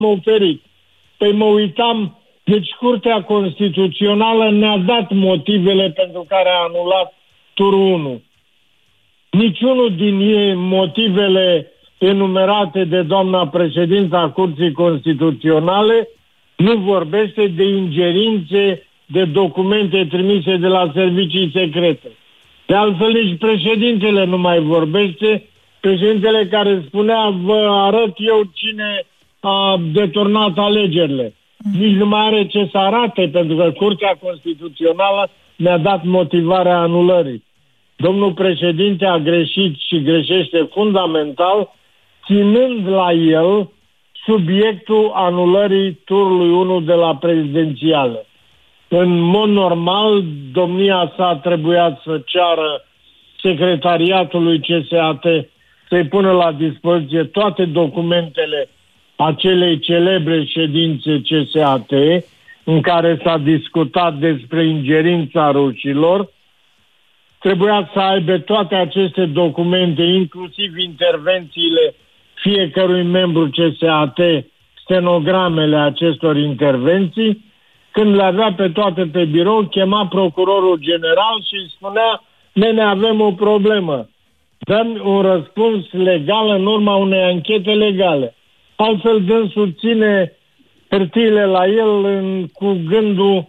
oferit. Păi mă uitam, deci Curtea Constituțională ne-a dat motivele pentru care a anulat turul 1. Niciunul din ei, motivele enumerate de doamna președintă a Curții Constituționale, nu vorbește de ingerințe de documente trimise de la servicii secrete. De altfel, nici președintele nu mai vorbește, președintele care spunea, vă arăt eu cine a deturnat alegerile. Nici nu mai are ce să arate, pentru că Curtea Constituțională ne-a dat motivarea anulării. Domnul președinte a greșit și greșește fundamental, ținând la el subiectul anulării turului 1 de la prezidențiale. În mod normal, domnia sa trebuia să ceară secretariatului CSAT să-i pună la dispoziție toate documentele acelei celebre ședințe CSAT, în care s-a discutat despre ingerința rușilor. Trebuia să aibă toate aceste documente, inclusiv intervențiile fiecărui membru CSAT, stenogramele acestor intervenții. Când le avea pe toate pe birou, chema procurorul general și îi spunea, nene, avem o problemă. Dăm un răspuns legal în urma unei anchete legale. Altfel dânsul ține hârtiile la el cu gândul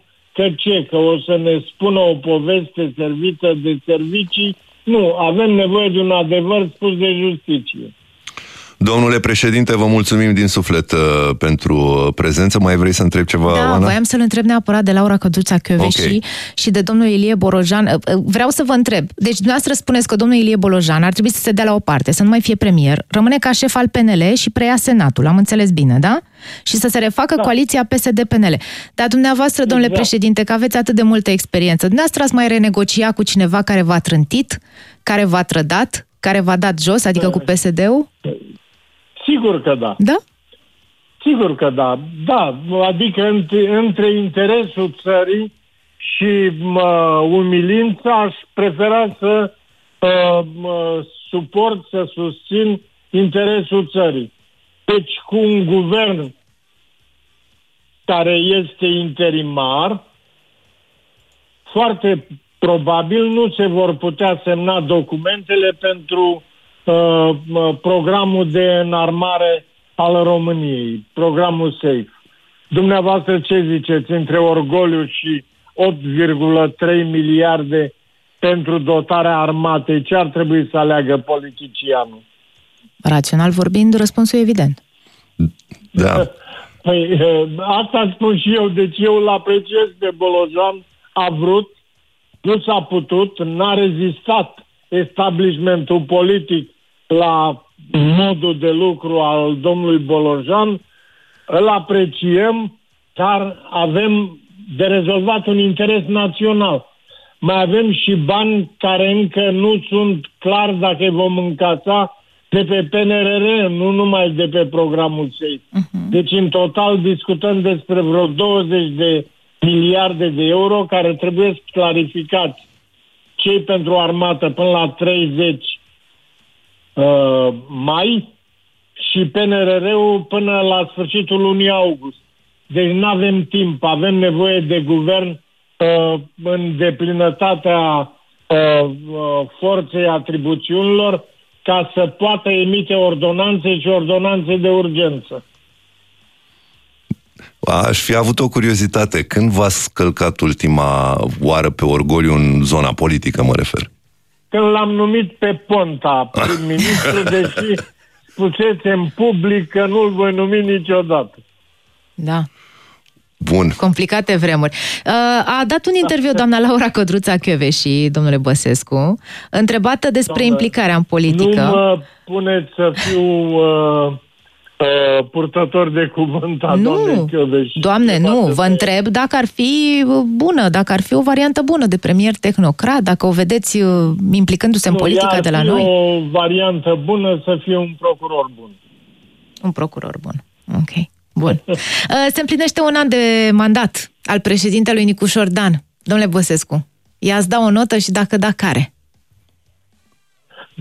că o să ne spună o poveste servită de servicii. Nu, avem nevoie de un adevăr spus de justiție. Domnule președinte, vă mulțumim din suflet pentru prezență. Mai vrei să întrebi ceva, Da, Oana? voiam să-l întreb neapărat de Laura Codruța-Kövesi și de domnul Ilie Bolojan. Vreau să vă întreb. Deci dumneavoastră spuneți că domnul Ilie Bolojan ar trebui să se dea la o parte, să nu mai fie premier, rămâne ca șef al PNL și preia Senatul. Am înțeles bine, da? Și să se refacă coaliția PSD-PNL. Dar dumneavoastră, domnule președinte, că aveți atât de multă experiență, dumneavoastră ați mai renegocia cu cineva care v-a trântit, care v-a trădat, care v-a dat jos, adică cu PSD-ul? Sigur că da. Da? Sigur că da. Da, adică între interesul țării și umilința aș prefera să suport, să susțin interesul țării. Deci cu un guvern care este interimar, foarte probabil nu se vor putea semna documentele pentru programul de înarmare al României, programul SAFE. Dumneavoastră ce ziceți între orgoliu și 8,3 miliarde pentru dotarea armatei? Ce ar trebui să aleagă politicianul? Rațional vorbind, răspunsul e evident. Da. Păi, asta spun și eu, deci eu îl apreciez pe Bolojan, a vrut, nu s-a putut, n-a rezistat establishmentul politic la modul de lucru al domnului Bolojan, îl apreciem, dar avem de rezolvat un interes național. Mai avem și bani care încă nu sunt clar dacă îi vom încasa de pe PNRR, nu numai de pe programul SAFE. Deci în total discutăm despre vreo 20 de miliarde de euro care trebuie clarificați. Cei pentru armată până la 30 mai și PNRR-ul până la sfârșitul lunii august. Deci nu avem timp, avem nevoie de guvern în deplinătatea forței atribuțiunilor ca să poată emite ordonanțe și ordonanțe de urgență. Aș fi avut o curiozitate. Când v-ați călcat ultima oară pe orgoliu în zona politică, mă refer? Când l-am numit pe Ponta prim-ministru, deși spusese în public că nu-l voi numi niciodată. Da. Bun. Complicate vremuri. A dat un interviu doamna Laura Codruța-Kövesi, domnule Băsescu, întrebată despre implicarea în politică. Nu mă puneți să fiu purtător de cuvânt a doamnei Kövesi. Doamne, nu. Vă întreb dacă ar fi bună, dacă ar fi o variantă bună de premier tehnocrat, dacă o vedeți implicându-se în politica de la noi. O variantă bună să fie un procuror bun. Un procuror bun. Ok. Bun. Se împlinește un an de mandat al președintelui Nicușor Dan. Domnule Băsescu, i-ați da o notă și dacă da, care?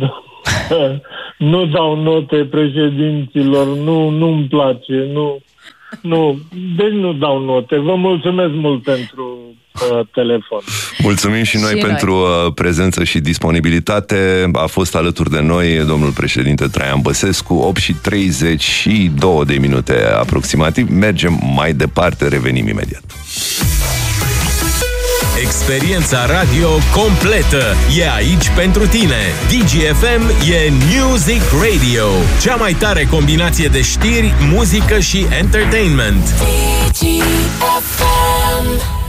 Nu dau note președinților, nu-mi place, Nu, deci nu dau note. Vă mulțumesc mult pentru telefon. Mulțumim și noi pentru prezență și disponibilitate. A fost alături de noi domnul președinte Traian Băsescu. 8:32 de minute aproximativ. Mergem mai departe, revenim imediat. Experiența radio completă e aici pentru tine. DGFM e Music Radio, cea mai tare combinație de știri, muzică și entertainment. DGFM.